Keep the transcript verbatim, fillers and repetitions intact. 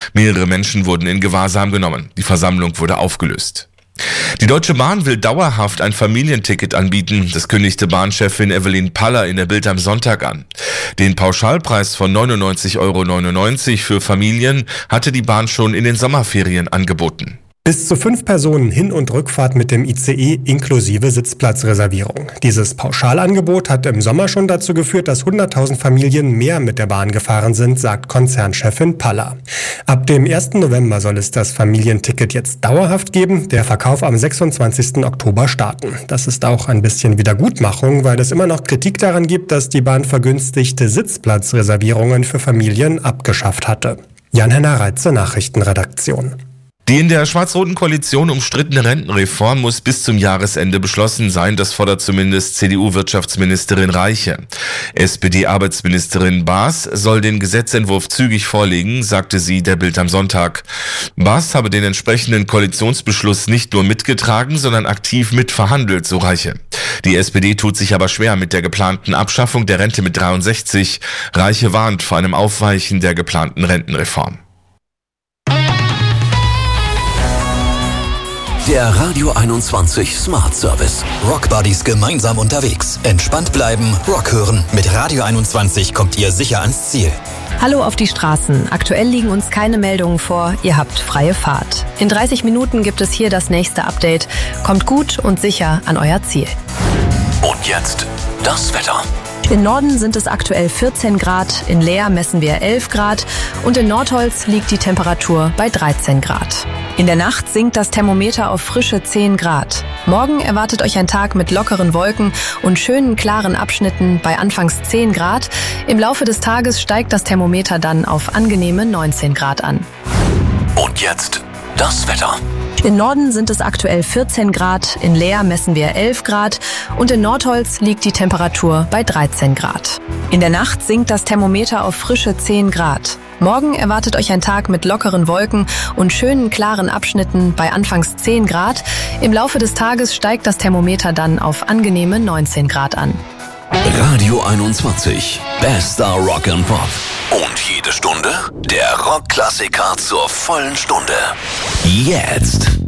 Mehrere Menschen wurden in Gewahrsam genommen. Die Versammlung wurde aufgelöst. Die Deutsche Bahn will dauerhaft ein Familienticket anbieten. Das kündigte Bahnchefin Evelyn Paller in der Bild am Sonntag an. Den Pauschalpreis von neunundneunzig Euro neunundneunzig für Familien hatte die Bahn schon in den Sommerferien angeboten. Bis zu fünf Personen Hin- und Rückfahrt mit dem I C E inklusive Sitzplatzreservierung. Dieses Pauschalangebot hat im Sommer schon dazu geführt, dass hunderttausend Familien mehr mit der Bahn gefahren sind, sagt Konzernchefin Paller. Ab dem ersten November soll es das Familienticket jetzt dauerhaft geben, der Verkauf am sechsundzwanzigsten Oktober starten. Das ist auch ein bisschen Wiedergutmachung, weil es immer noch Kritik daran gibt, dass die Bahn vergünstigte Sitzplatzreservierungen für Familien abgeschafft hatte. Jan-Henner Reitze, Nachrichtenredaktion. Die in der schwarz-roten Koalition umstrittene Rentenreform muss bis zum Jahresende beschlossen sein, das fordert zumindest C D U-Wirtschaftsministerin Reiche. S P D-Arbeitsministerin Baas soll den Gesetzentwurf zügig vorlegen, sagte sie der Bild am Sonntag. Baas habe den entsprechenden Koalitionsbeschluss nicht nur mitgetragen, sondern aktiv mitverhandelt, so Reiche. Die S P D tut sich aber schwer mit der geplanten Abschaffung der Rente mit dreiundsechzig. Reiche warnt vor einem Aufweichen der geplanten Rentenreform. Der Radio einundzwanzig Smart Service. Rock Buddies gemeinsam unterwegs. Entspannt bleiben, Rock hören. Mit Radio einundzwanzig kommt ihr sicher ans Ziel. Hallo auf die Straßen. Aktuell liegen uns keine Meldungen vor. Ihr habt freie Fahrt. In dreißig Minuten gibt es hier das nächste Update. Kommt gut und sicher an euer Ziel. Und jetzt das Wetter. Im Norden sind es aktuell vierzehn Grad, in Leer messen wir elf Grad und in Nordholz liegt die Temperatur bei dreizehn Grad. In der Nacht sinkt das Thermometer auf frische zehn Grad. Morgen erwartet euch ein Tag mit lockeren Wolken und schönen klaren Abschnitten bei anfangs zehn Grad. Im Laufe des Tages steigt das Thermometer dann auf angenehme neunzehn Grad an. Und jetzt das Wetter. Im Norden sind es aktuell vierzehn Grad, in Leer messen wir elf Grad und in Nordholz liegt die Temperatur bei dreizehn Grad. In der Nacht sinkt das Thermometer auf frische zehn Grad. Morgen erwartet euch ein Tag mit lockeren Wolken und schönen klaren Abschnitten bei anfangs zehn Grad. Im Laufe des Tages steigt das Thermometer dann auf angenehme neunzehn Grad an. Radio einundzwanzig. Bester Rock and Pop. Und jede Stunde der Rockklassiker zur vollen Stunde. Jetzt.